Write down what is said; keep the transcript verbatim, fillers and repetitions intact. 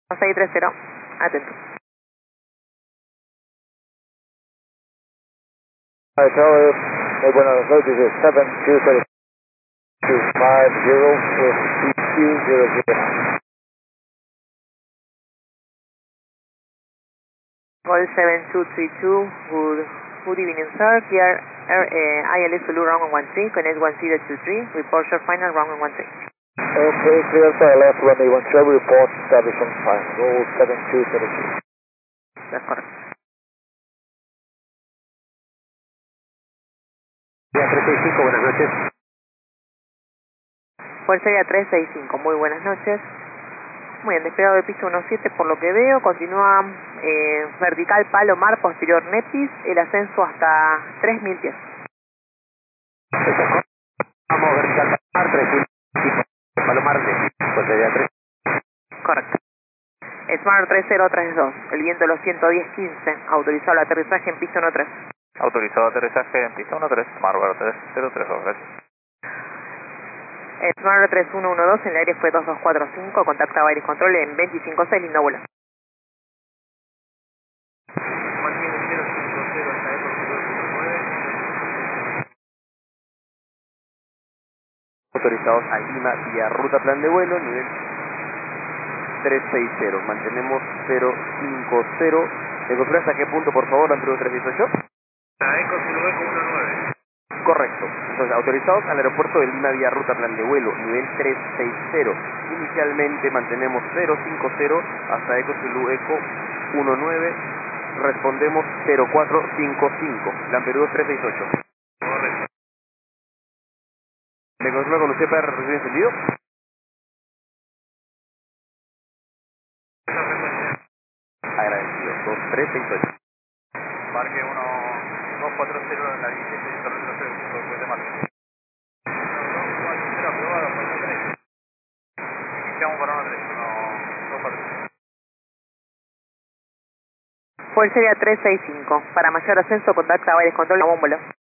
seis tres cero, atento. Hi, Tower, muy buenas noches, es seven two zero two five zero with P Q zero zero. Gol seven two three two, good, good evening sir, here uh, I L S Zulu wrong on one three, connect one zero two three, report your final wrong on one three. Okay, clear for left runway one zero, report establishment time, roll seven two zero two. That's correct. tres seis cinco, buenas noches. Fuerza Aérea tres seis cinco, muy buenas noches. Muy bien, despegado de piso uno siete por lo que veo, continúa eh, vertical Palomar, posterior Nepis, el ascenso hasta tres mil pies. Vamos, vertical Palomar, tres mil Palomar, Fuerza Aérea tres. Correcto. Smart tres cero tres dos, el viento de los ciento diez quince, autorizado el aterrizaje en piso uno tres. Autorizado aterrizaje en pista uno tres, Marlboro tres cero tres dos, gracias. Smart tres uno uno dos, en el aire fue dos dos cuatro cinco, contacta Air Control en veinticinco seis, lindo vuelo. Autorizados a Lima vía ruta plan de vuelo, nivel tres seis cero, mantenemos cero cinco cero. ¿Me confirma hasta qué punto, por favor, Andrew tres dieciocho? A Eco Zulu Eco uno nueve. Correcto. Entonces, autorizados al aeropuerto de Lima vía ruta plan de vuelo, nivel tres seis cero. Inicialmente mantenemos cero cinco cero hasta Eco Zulu Eco uno nueve. Respondemos cero cuatro cinco cinco. Lampedusa tres seis ocho. Correcto. ¿Me confirma con usted para recibir encendido? Agradecido. dos tres seis ocho. Parque uno dos cuatro cero en la diecisiete y terreno cero cinco después de marzo. dos cuatro cero aprobado, para uno tres. Iniciamos para uno tres, uno dos cuatro cero. Fuerza Aérea tres seis cinco, para mayor ascenso contacta Air Control a Mómbolo.